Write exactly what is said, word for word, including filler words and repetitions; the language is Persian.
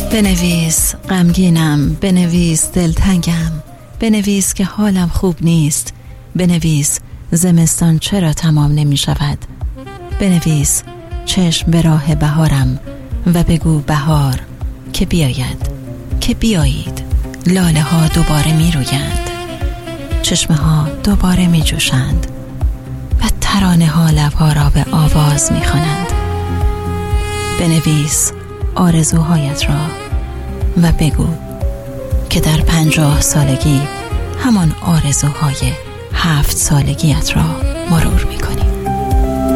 بنویس غمگینم، بنویس دلتنگم، بنویس که حالم خوب نیست، بنویس زمستان چرا تمام نمی شود، بنویس چشم به راه بهارم و بگو بهار که بیاید، که بیایید. لاله ها دوباره می رویند، چشمه ها دوباره می جوشند و ترانه ها لبها را به آواز می خوانند. بنویس آرزوهایت را و بگو که در پنجاه سالگی همان آرزوهای هفت سالگیت را مرور می کنی.